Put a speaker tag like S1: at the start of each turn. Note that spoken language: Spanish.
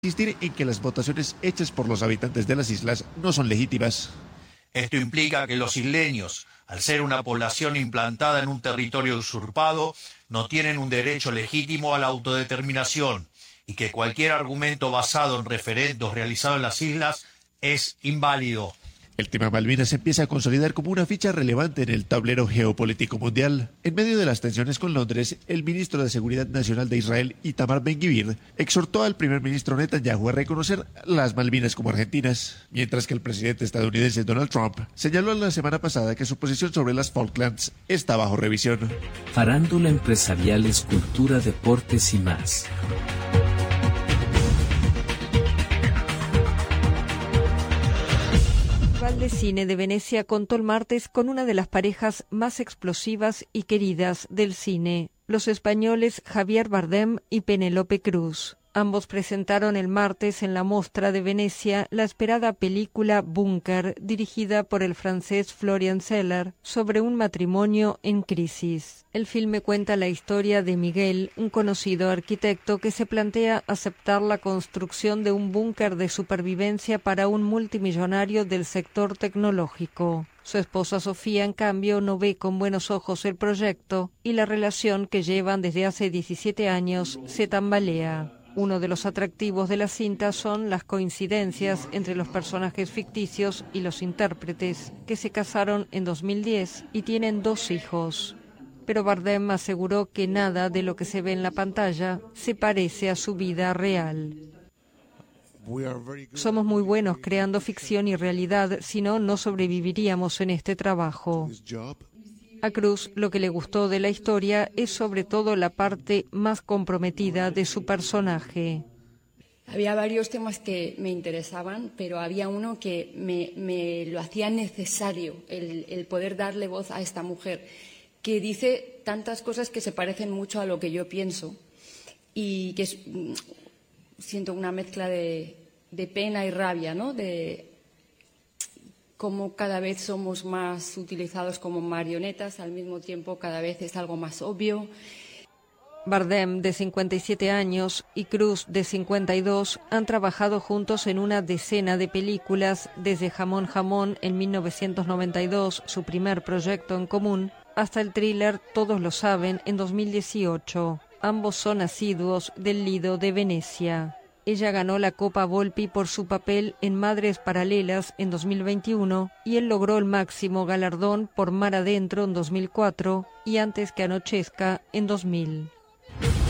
S1: insistir en que las votaciones hechas por los habitantes de las islas no son legítimas.
S2: Esto implica que los isleños, al ser una población implantada en un territorio usurpado, no tienen un derecho legítimo a la autodeterminación y que cualquier argumento basado en referendos realizados en las islas es inválido.
S1: El tema Malvinas se empieza a consolidar como una ficha relevante en el tablero geopolítico mundial. En medio de las tensiones con Londres, el ministro de Seguridad Nacional de Israel, Itamar Ben-Gvir, exhortó al primer ministro Netanyahu a reconocer las Malvinas como argentinas, mientras que el presidente estadounidense Donald Trump señaló la semana pasada que su posición sobre las Falklands está bajo revisión.
S3: Farándula, empresariales, cultura, deportes y más.
S4: El Festival de Cine de Venecia contó el martes con una de las parejas más explosivas y queridas del cine, los españoles Javier Bardem y Penélope Cruz. Ambos presentaron el martes en la Mostra de Venecia la esperada película Búnker, dirigida por el francés Florian Zeller, sobre un matrimonio en crisis. El filme cuenta la historia de Miguel, un conocido arquitecto que se plantea aceptar la construcción de un búnker de supervivencia para un multimillonario del sector tecnológico. Su esposa Sofía, en cambio, no ve con buenos ojos el proyecto y la relación que llevan desde hace 17 años se tambalea. Uno de los atractivos de la cinta son las coincidencias entre los personajes ficticios y los intérpretes, que se casaron en 2010 y tienen 2 hijos. Pero Bardem aseguró que nada de lo que se ve en la pantalla se parece a su vida real. Somos muy buenos creando ficción y realidad, si no, no sobreviviríamos en este trabajo. A Cruz lo que le gustó de la historia es sobre todo la parte más comprometida de su personaje.
S5: Había varios temas que me interesaban, pero había uno que me lo hacía necesario, el poder darle voz a esta mujer, que dice tantas cosas que se parecen mucho a lo que yo pienso y que siento una mezcla de pena y rabia, ¿no? De cómo cada vez somos más utilizados como marionetas, al mismo tiempo cada vez es algo más obvio.
S4: Bardem, de 57 años, y Cruz, de 52, han trabajado juntos en una decena de películas, desde Jamón Jamón en 1992, su primer proyecto en común, hasta el thriller Todos lo saben en 2018. Ambos son asiduos del Lido de Venecia. Ella ganó la Copa Volpi por su papel en Madres Paralelas en 2021 y él logró el máximo galardón por Mar Adentro en 2004 y Antes que anochezca en 2000.